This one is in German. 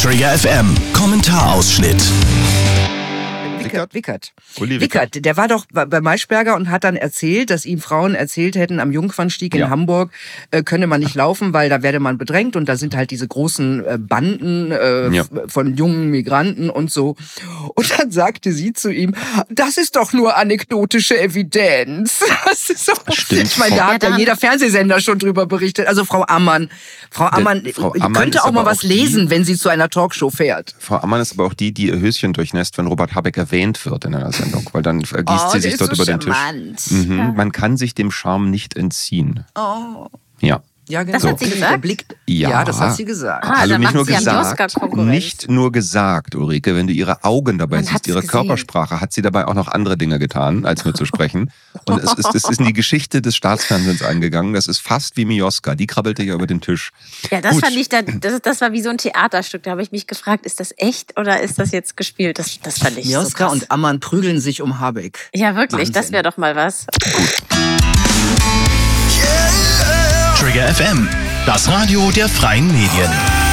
Trigger FM Kommentarausschnitt. Wickert, der war doch bei Maischberger und hat dann erzählt, dass ihm Frauen erzählt hätten, am Jungfernstieg in Hamburg könne man nicht laufen, weil da werde man bedrängt und da sind halt diese großen Banden von jungen Migranten und so. Und dann sagte sie zu ihm, das ist doch nur anekdotische Evidenz. Das ist so. Stimmt. Ich meine, da hat ja jeder Fernsehsender schon drüber berichtet. Also Frau Ammann könnte auch mal was lesen, wenn sie zu einer Talkshow fährt. Frau Ammann ist aber auch die ihr Höschen durchnässt, wenn Robert Habeck erwähnt wird in einer Sendung, weil dann gießt sie sich dort über den Tisch. Man kann sich dem Charme nicht entziehen. Ja. Ja, genau. Das hat sie gesagt? Ja, das hat sie gesagt. Also nicht nur gesagt, Ulrike, wenn du ihre Augen dabei siehst, ihre Körpersprache, hat sie dabei auch noch andere Dinge getan, als nur zu sprechen. Und es ist in die Geschichte des Staatsfernsehens eingegangen. Das ist fast wie Mioska, die krabbelte ja über den Tisch. Ja, das fand ich, das war wie so ein Theaterstück. Da habe ich mich gefragt, ist das echt oder ist das jetzt gespielt? Das fand ich Mioska so krass. und Ammann prügeln sich um Habeck. Ja, wirklich, Wahnsinn. Das wäre doch mal was. Trigger FM, das Radio der freien Medien.